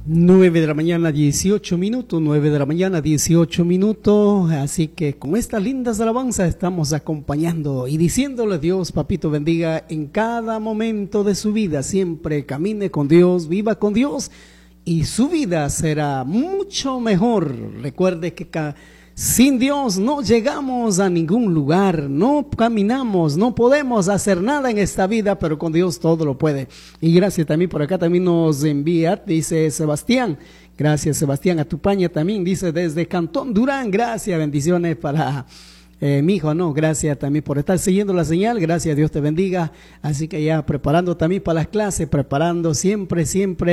9 de la mañana, 18 minutos, 9 de la mañana, 18 minutos, así que con estas lindas alabanzas estamos acompañando y diciéndole a Dios, papito, bendiga en cada momento de su vida, siempre camine con Dios, viva con Dios y su vida será mucho mejor. Recuerde que sin Dios no llegamos a ningún lugar, no caminamos, no podemos hacer nada en esta vida, pero con Dios todo lo puede. Y gracias también, por acá también nos envía, dice Sebastián, gracias Sebastián Atupaña también, dice desde Cantón Durán, gracias, bendiciones para mi hijo, no, gracias también por estar siguiendo la señal, gracias, Dios te bendiga. Así que ya preparando también para las clases, preparando siempre,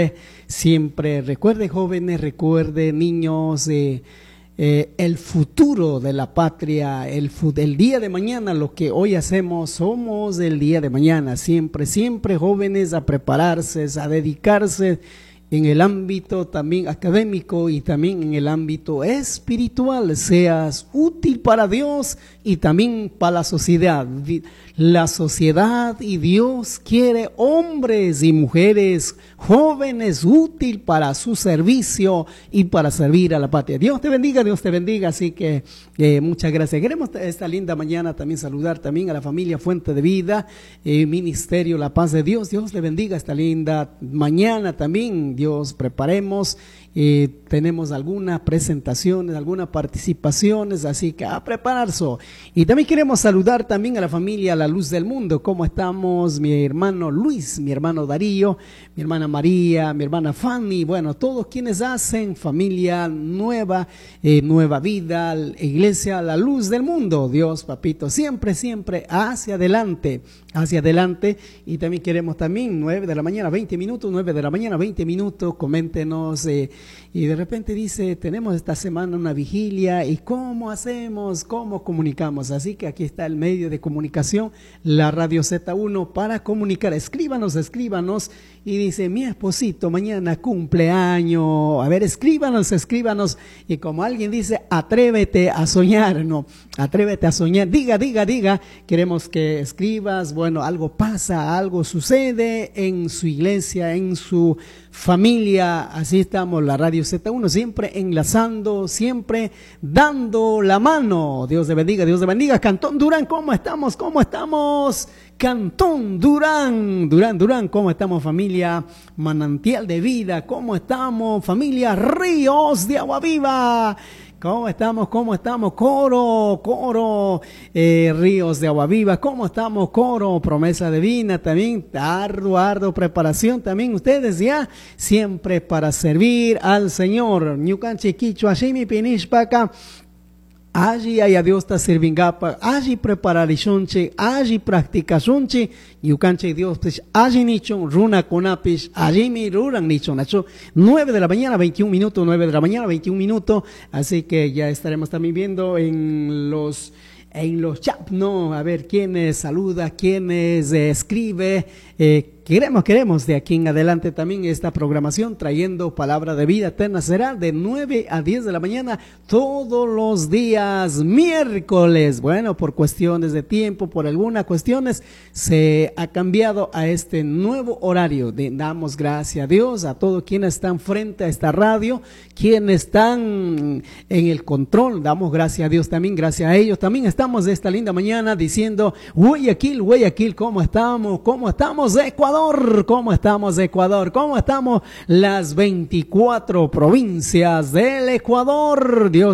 recuerde jóvenes, recuerde niños, el futuro de la patria, el día de mañana, lo que hoy hacemos, somos el día de mañana, siempre jóvenes a prepararse, a dedicarse en el ámbito también académico y también en el ámbito espiritual, seas útil para Dios y también para la sociedad. La sociedad y Dios quiere hombres y mujeres jóvenes útil para su servicio y para servir a la patria. Dios te bendiga, así que muchas gracias. Queremos esta linda mañana también saludar también a la familia Fuente de Vida, Ministerio La Paz de Dios. Dios le bendiga esta linda mañana también. Dios, preparemos. Tenemos algunas presentaciones, algunas participaciones, así que a prepararse. Y también queremos saludar también a la familia La Luz del Mundo. ¿Cómo estamos? Mi hermano Luis, mi hermano Darío, mi hermana María, mi hermana Fanny, bueno, todos quienes hacen familia nueva, nueva vida, iglesia La Luz del Mundo. Dios, papito, siempre hacia adelante. Y también queremos también 9 de la mañana, 20 minutos, 9 de la mañana, 20 minutos, coméntenos. Y de repente dice, tenemos esta semana una vigilia y ¿cómo hacemos? ¿Cómo comunicamos? Así que aquí está el medio de comunicación, la Radio Z1 para comunicar. Escríbanos y dice, mi esposito mañana cumpleaños. A ver, escríbanos y como alguien dice, atrévete a soñar, no, atrévete a soñar, diga, queremos que escribas, bueno, algo pasa, algo sucede en su iglesia, en su familia, así estamos, la Radio Z1, siempre enlazando, siempre dando la mano. Dios te bendiga. Cantón Durán, ¿cómo estamos? Cantón Durán, ¿cómo estamos, familia Manantial de Vida? ¿Cómo estamos, familia Ríos de Agua Viva? ¿Cómo estamos? Coro, Ríos de Agua Viva. ¿Cómo estamos? Coro, Promesa Divina también. Arduo preparación también ustedes ya. Siempre para servir al Señor. Ñucanche Quichua, Shimi Pinishpaca. Allí hay a Dios ta servingapa, allí prepararichonche, allí practicacionche, yucanche Dios, allí nichon, runa conapis, allí mi ruran nichon, nacho, 9 de la mañana, 21 minutos, 9 de la mañana, 21 minutos, así que ya estaremos también viendo en los chats, ¿no? A ver quiénes saluda, quiénes escribe, Queremos de aquí en adelante también esta programación trayendo palabra de vida eterna. Será de 9 a 10 de la mañana todos los días miércoles. Bueno, por cuestiones de tiempo, por algunas cuestiones, se ha cambiado a este nuevo horario. Damos gracias a Dios, a todos quienes están frente a esta radio, quienes están en el control. Damos gracias a Dios también, gracias a ellos. También estamos de esta linda mañana diciendo, Guayaquil, ¿cómo estamos? ¿Cómo estamos, Ecuador? ¿Cómo estamos, Ecuador? ¿Cómo estamos las 24 provincias del Ecuador? Dios